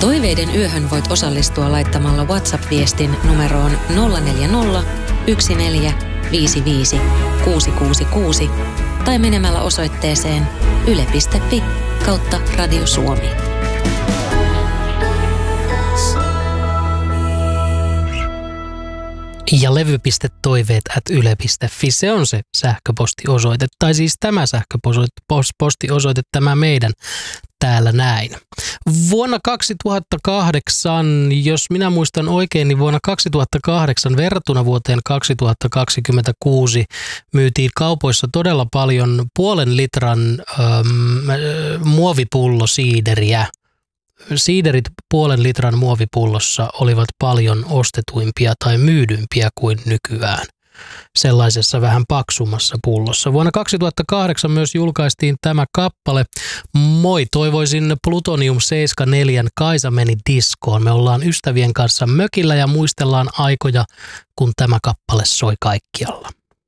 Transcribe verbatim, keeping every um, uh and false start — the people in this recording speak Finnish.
Toiveiden yöhön voit osallistua laittamalla WhatsApp-viestin numeroon nolla neljä nolla, yksi neljä, viisi viisi, kuusi kuusi kuusi tai menemällä osoitteeseen yle piste fi kautta Radio Suomi. Ja levy.toiveet at yle piste fi, se on se sähköpostiosoite. Tai siis tämä sähköpostiosoite, tämä meidän täällä näin. Vuonna kaksituhattakahdeksan, jos minä muistan oikein, niin vuonna kaksituhattakahdeksan verrattuna vuoteen kaksituhattakaksikymmentäkuusi myytiin kaupoissa todella paljon puolen litran ähm, muovipullosiideriä. Siiderit puolen litran muovipullossa olivat paljon ostetuimpia tai myydympiä kuin nykyään sellaisessa vähän paksummassa pullossa. Vuonna kaksituhattakahdeksan myös julkaistiin tämä kappale. Moi, toivoisin Plutonium seitsemänkymmentäneljä Kaisa meni diskoon. Me ollaan ystävien kanssa mökillä ja muistellaan aikoja, kun tämä kappale soi kaikkialla.